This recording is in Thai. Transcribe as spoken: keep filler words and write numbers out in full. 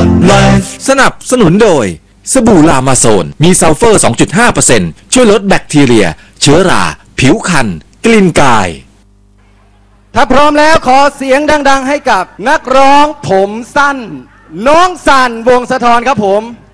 สนับสนุนโดยสบู่ลามาโซนมีซัลเฟอร์ สองจุดห้าเปอร์เซ็นต์ ช่วยลดแบคทีเรียเชื้อราผิวคันกลิ่นกายถ้าพร้อมแล้วขอเสียงดังๆให้กับนักร้องผมสั้นน้องสันวงศ์สะทอนครับผม